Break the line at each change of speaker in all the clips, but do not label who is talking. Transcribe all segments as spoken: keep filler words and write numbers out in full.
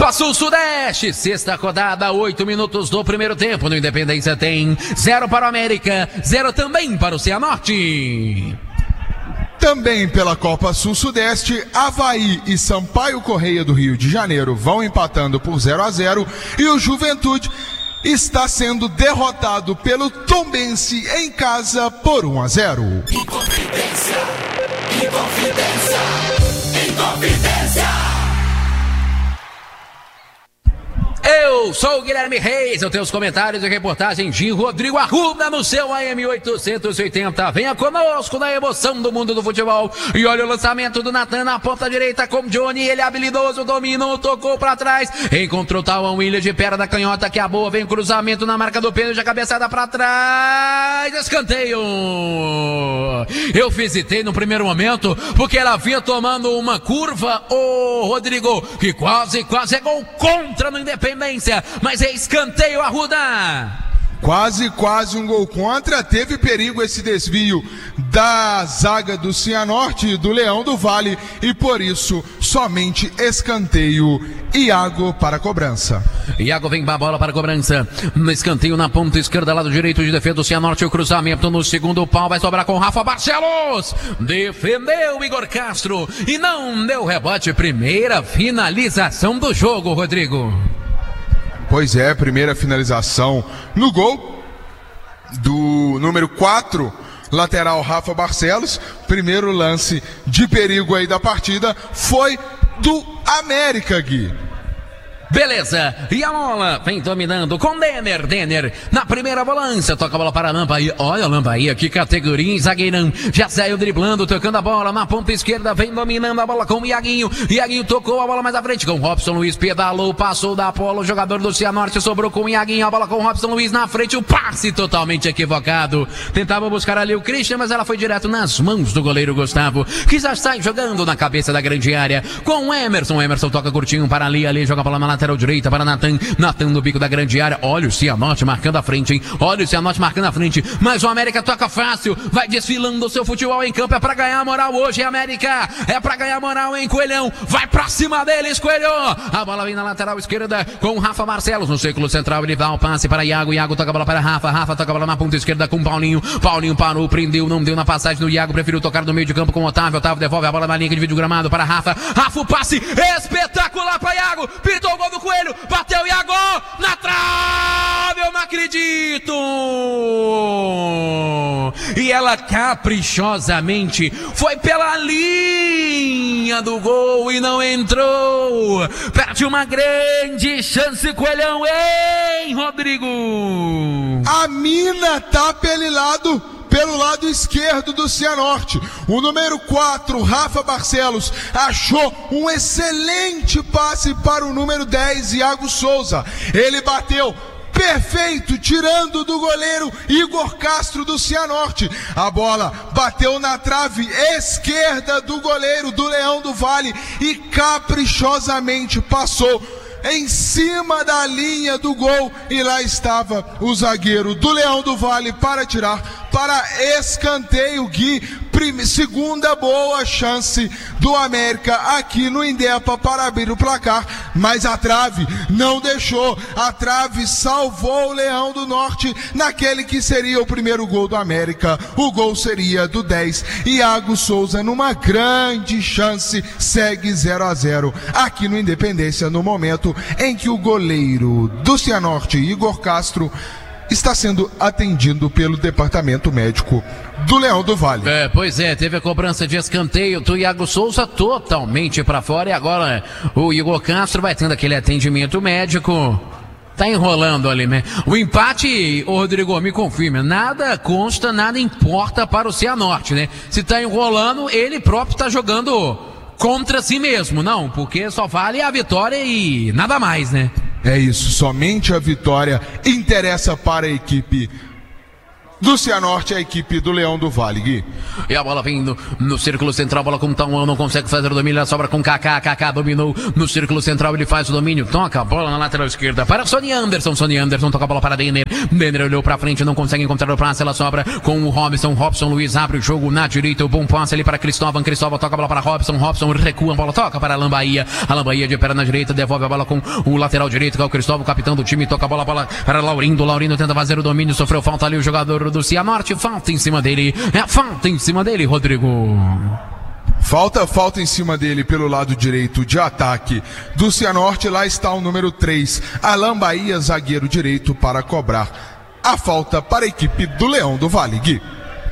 Passou o Sudeste, sexta rodada, oito minutos do primeiro tempo. No Independência tem zero para o América, zero também para o Cianorte.
Também pela Copa Sul-Sudeste, Avaí e Sampaio Correia do Rio de Janeiro vão empatando por zero a zero e o Juventude está sendo derrotado pelo Tombense em casa por um a zero.
Inconfidência, Inconfidência, Inconfidência.
Eu sou o Guilherme Reis, eu tenho os comentários e reportagem de Rodrigo Arruda no seu A M oitocentos e oitenta. Venha conosco na emoção do mundo do futebol. E olha o lançamento do Natan na ponta direita com Johnny, ele é habilidoso, dominou, tocou pra trás, encontrou Tauan William de perna da canhota, que é a boa, vem cruzamento na marca do pênalti, a cabeçada pra trás, escanteio. Eu visitei no primeiro momento, porque ela vinha tomando uma curva, ô Rodrigo, que quase, quase é gol contra no Independência. Mas é escanteio, Arruda.
Quase, quase um gol contra. Teve perigo esse desvio da zaga do Cianorte e do Leão do Vale. E por isso, somente escanteio. Iago para a cobrança.
Iago vem para a bola para a cobrança. No escanteio na ponta esquerda, lado direito de defesa do Cianorte. O cruzamento no segundo pau vai sobrar com Rafa Barcelos. Defendeu Igor Castro e não deu rebote. Primeira finalização do jogo, Rodrigo.
Pois é, primeira finalização no gol do número quatro, lateral Rafa Barcelos. Primeiro lance de perigo aí da partida foi do América, Gui.
Beleza, e a bola vem dominando com Denner, Denner na primeira volância, toca a bola para a Lampaí, olha a Lampaí, que categoria, zagueirão, já saiu driblando, tocando a bola na ponta esquerda, vem dominando a bola com o Iaguinho, Iaguinho tocou a bola mais à frente com o Robson Luiz, pedalou, passou da Apolo, o jogador do Cianorte sobrou com o Iaguinho, a bola com o Robson Luiz na frente, o passe totalmente equivocado, tentava buscar ali o Christian, mas ela foi direto nas mãos do goleiro Gustavo, que já sai jogando na cabeça da grande área, com o Emerson, Emerson toca curtinho para ali, ali joga a bola na lateral direita para Natan, Natan no bico da grande área, olha o Cianorte marcando a frente, hein? Olha o Cianorte marcando a frente, mas o América toca fácil, vai desfilando o seu futebol em campo, é pra ganhar moral hoje, América, é pra ganhar moral, hein, Coelhão, vai pra cima deles, Coelho, a bola vem na lateral esquerda com o Rafa Barcelos, no círculo central, ele dá o passe para Iago, Iago toca a bola para Rafa, Rafa toca a bola na ponta esquerda com Paulinho, Paulinho parou, prendeu, não deu na passagem do Iago, preferiu tocar no meio de campo com o Otávio, Otávio devolve a bola na linha de vídeo gramado para Rafa, Rafa o passe espetacular para Iago, pintou o gol do Coelho, bateu Iago, na trave, eu não acredito! E ela caprichosamente foi pela linha do gol e não entrou. Perde uma grande chance, Coelhão, hein, Rodrigo?
A mina tá pelo lado pelo lado esquerdo do Cianorte. O número quatro, Rafa Barcelos, achou um excelente passe para o número dez, Iago Souza. Ele bateu perfeito, tirando do goleiro Igor Castro do Cianorte. A bola bateu na trave esquerda do goleiro do Leão do Vale e caprichosamente passou em cima da linha do gol, e lá estava o zagueiro do Leão do Vale para tirar para escanteio. Gui, prime, segunda boa chance do América aqui no Indepa para abrir o placar, mas a trave não deixou, a trave salvou o Leão do Norte naquele que seria o primeiro gol do América. O gol seria do dez, Iago Souza, numa grande chance, segue zero a zero aqui no Independência, no momento em que o goleiro do Cianorte, Igor Castro, está sendo atendido pelo departamento médico do Leão do Vale.
É, pois é, teve a cobrança de escanteio do Iago Souza totalmente para fora, e agora o Igor Castro vai tendo aquele atendimento médico. Tá enrolando ali, né? O empate, ô Rodrigo, me confirma, nada consta, nada importa para o Cianorte, né? Se tá enrolando, ele próprio tá jogando contra si mesmo, não, porque só vale a vitória e nada mais, né?
É isso, somente a vitória interessa para a equipe do Cianorte, a equipe do Leão do Vale, Gui.
E a bola vindo no círculo central, bola com Tauan, não consegue fazer o domínio, sobra com Kaká, Kaká dominou no círculo central, ele faz o domínio, toca a bola na lateral esquerda para Sony Anderson, Sony Anderson toca a bola para Denner, Denner olhou pra frente, não consegue encontrar o passe, ela sobra com o Robson, Robson Luiz abre o jogo na direita, o bom passe ali para Cristóvão, Cristóvão toca a bola para Robson, Robson recua a bola, toca para Alan Bahia, Alan Bahia de perna direita, devolve a bola com o lateral direito, que é o Cristóvão, capitão do time, toca a bola, a bola para Laurindo, Laurindo tenta fazer o domínio, sofreu falta ali o jogador do Cianorte, falta em cima dele, é falta em cima dele, Rodrigo.
Falta, falta em cima dele pelo lado direito de ataque do Cianorte, lá está o número três, Alan Bahia, zagueiro direito, para cobrar a falta para a equipe do Leão do Vale, Gui.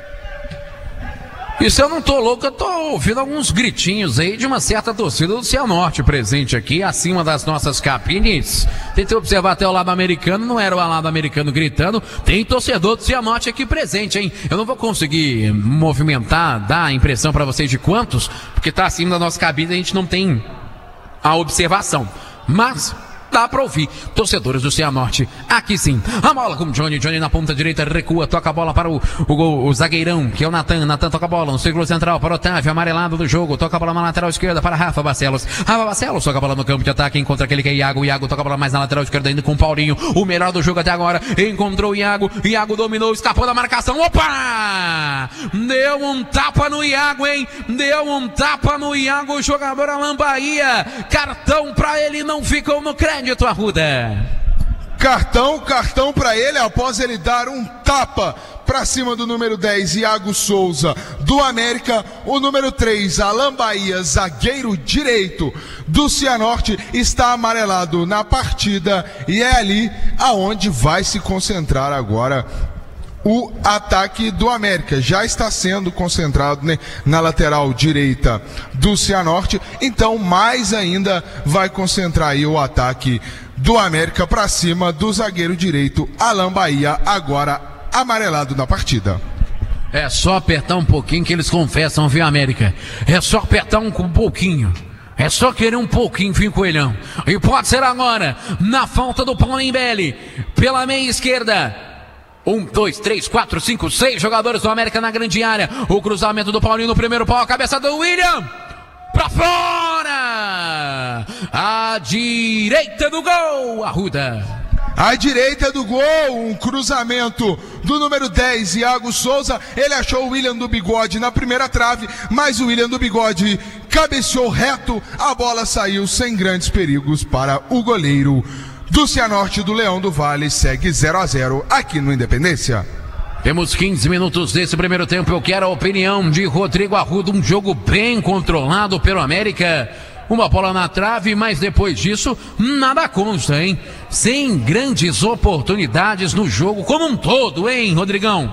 E se eu não tô louco, eu tô ouvindo alguns gritinhos aí de uma certa torcida do Cianorte presente aqui, acima das nossas cabines. Tentei observar até o lado americano, não era o lado americano gritando, tem torcedor do Cianorte aqui presente, hein? Eu não vou conseguir movimentar, dar a impressão pra vocês de quantos, porque tá acima da nossa cabine, a gente não tem a observação. Mas dá pra ouvir, torcedores do Cianorte, aqui sim. A bola com Johnny, Johnny na ponta direita, recua, toca a bola para o, o, o zagueirão, que é o Natan, Natan toca a bola no círculo central para o Otávio, amarelado do jogo, toca a bola na lateral esquerda para Rafa Barcelos, Rafa Barcelos toca a bola no campo de ataque, encontra aquele que é Iago, Iago toca a bola mais na lateral esquerda ainda com o Paulinho, o melhor do jogo até agora, encontrou o Iago, Iago dominou, escapou da marcação, opa! Deu um tapa no Iago, hein? Deu um tapa no Iago, o jogador Alan Bahia, cartão pra ele, não ficou no crédito. Arruda.
Cartão, cartão para ele após ele dar um tapa para cima do número dez, Iago Souza, do América. O número três, Alan Bahia, zagueiro direito do Cianorte, está amarelado na partida e é ali aonde vai se concentrar agora o ataque do América. Já está sendo concentrado, né, na lateral direita do Cianorte, então mais ainda vai concentrar aí o ataque do América para cima do zagueiro direito Alan Bahia, agora amarelado na partida.
É só apertar um pouquinho que eles confessam, viu, América? É só apertar um, um pouquinho. É só querer um pouquinho, fim coelhão. E pode ser agora, na falta do Paulinho Belli, pela meia esquerda. Um, dois, três, quatro, cinco, seis jogadores do América na grande área. O cruzamento do Paulinho no primeiro pau, a cabeça do William. Pra fora! À direita do gol, Arruda.
À direita do gol, um cruzamento do número dez, Iago Souza. Ele achou o William do Bigode na primeira trave, mas o William do Bigode cabeceou reto. A bola saiu sem grandes perigos para o goleiro do Cianorte do Leão do Vale. Segue zero a zero aqui no Independência.
Temos quinze minutos desse primeiro tempo. Eu quero a opinião de Rodrigo Arruda. Um jogo bem controlado pelo América. Uma bola na trave, mas depois disso, nada consta, hein? Sem grandes oportunidades no jogo como um todo, hein, Rodrigão?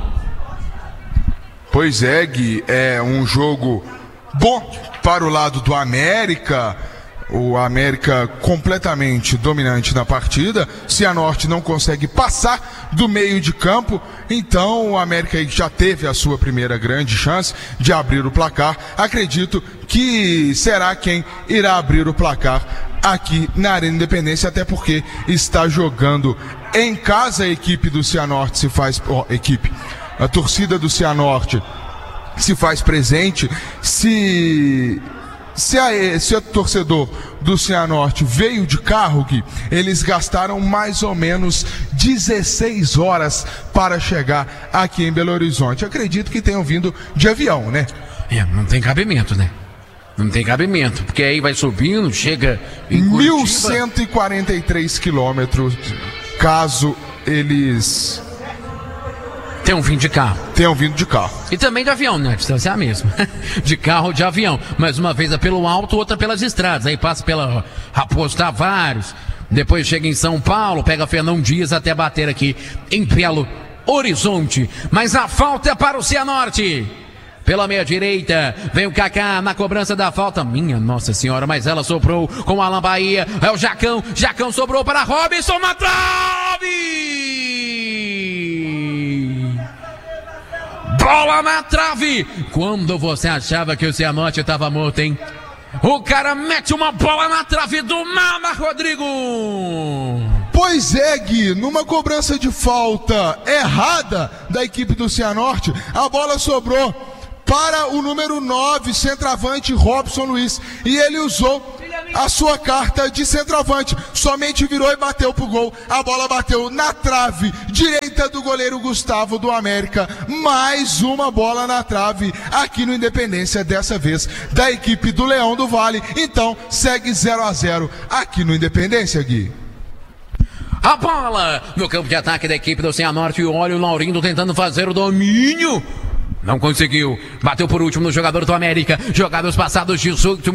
Pois é, Gui, é um jogo bom para o lado do América. O América completamente dominante na partida. Cianorte não consegue passar do meio de campo. Então o América já teve a sua primeira grande chance de abrir o placar. Acredito que será quem irá abrir o placar aqui na Arena Independência, até porque está jogando em casa. A equipe do Cianorte se faz... Oh, equipe, a torcida do Cianorte se faz presente. Se... Se, a, se o torcedor do Cianorte veio de carro, Gui, eles gastaram mais ou menos dezesseis horas para chegar aqui em Belo Horizonte. Acredito que tenham vindo de avião, né?
É, não tem cabimento, né? Não tem cabimento, porque aí vai subindo, chega em
mil cento e quarenta e três quilômetros, caso eles...
Tenham vindo de carro.
Tenham vindo de carro.
E também de avião, né? A distância é a mesma. De carro ou de avião. Mais uma vez é pelo alto, outra pelas estradas. Aí passa pela Raposo Tavares, depois chega em São Paulo, pega Fernão Dias até bater aqui em Belo Horizonte. Mas a falta é para o Cianorte. Pela meia direita, vem o Kaká na cobrança da falta. Minha Nossa Senhora, mas ela soprou com o Alan Bahia. É o Jacão, Jacão sobrou para Robson na trave! Bola na trave! Quando você achava que o Cianorte estava morto, hein? O cara mete uma bola na trave do nada, Rodrigo!
Pois é, Gui, numa cobrança de falta errada da equipe do Cianorte, a bola sobrou para o número nove, centroavante Robson Luiz, e ele usou a sua carta de centroavante, somente virou e bateu pro gol. A bola bateu na trave direita do goleiro Gustavo do América. Mais uma bola na trave aqui no Independência, dessa vez da equipe do Leão do Vale. Então segue zero a zero aqui no Independência, Gui.
A bola no campo de ataque da equipe do Cianorte. Olha o Laurindo tentando fazer o domínio. Não conseguiu. Bateu por último no jogador do América. Jogados passados de